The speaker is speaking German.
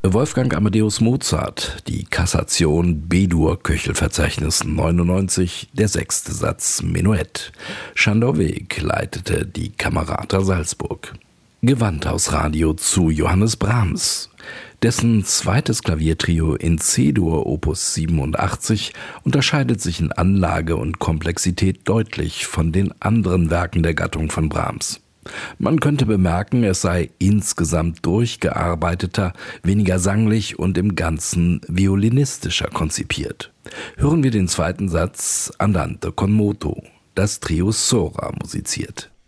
Wolfgang Amadeus Mozart, die Kassation B-Dur, Köchelverzeichnis 99, der 6. Satz Menuett. Sándor Vég leitete die Camerata Salzburg. Gewandhausradio zu Johannes Brahms. Dessen zweites Klaviertrio in C-Dur Opus 87 unterscheidet sich in Anlage und Komplexität deutlich von den anderen Werken der Gattung von Brahms. Man könnte bemerken, es sei insgesamt durchgearbeiteter, weniger sanglich und im Ganzen violinistischer konzipiert. Hören wir den zweiten Satz Andante con moto, das Trio Sora musiziert.